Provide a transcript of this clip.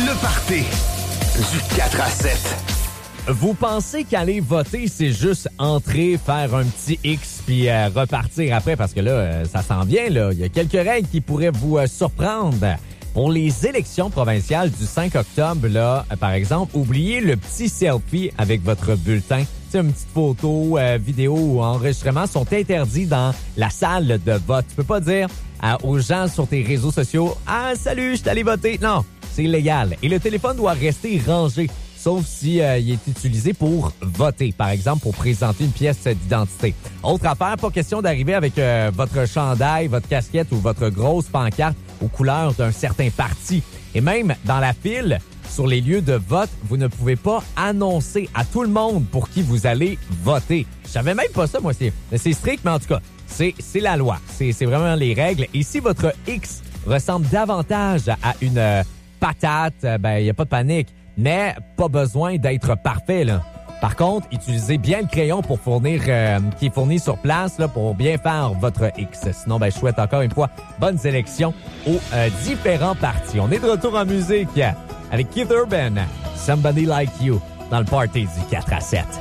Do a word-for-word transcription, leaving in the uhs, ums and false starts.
Le party du quatre à sept. Vous pensez qu'aller voter, c'est juste entrer, faire un petit X puis euh, repartir après? Parce que là, euh, ça s'en vient, là. Il y a quelques règles qui pourraient vous euh, surprendre. Pour les élections provinciales du cinq octobre, là, euh, par exemple, oubliez le petit selfie avec votre bulletin. Tu sais, une petite photo, euh, vidéo ou enregistrement sont interdits dans la salle de vote. Tu peux pas dire euh, aux gens sur tes réseaux sociaux « Ah, salut, je suis allé voter ». Non, c'est illégal. Et le téléphone doit rester rangé. Sauf si euh, il est utilisé pour voter, par exemple pour présenter une pièce d'identité. Autre affaire, pas question d'arriver avec euh, votre chandail, votre casquette ou votre grosse pancarte aux couleurs d'un certain parti. Et même dans la file, sur les lieux de vote, vous ne pouvez pas annoncer à tout le monde pour qui vous allez voter. Je savais même pas ça, moi. C'est, c'est strict, mais en tout cas, c'est, c'est la loi. C'est, c'est vraiment les règles. Et si votre X ressemble davantage à une euh, patate, ben il n'y a pas de panique. Mais pas besoin d'être parfait, là. Par contre, utilisez bien le crayon pour fournir, euh, qui est fourni sur place, là, pour bien faire votre X. Sinon, ben, je souhaite encore une fois bonnes élections aux euh, différents partis. On est de retour en musique avec Keith Urban, Somebody Like You, dans le party du quatre à sept.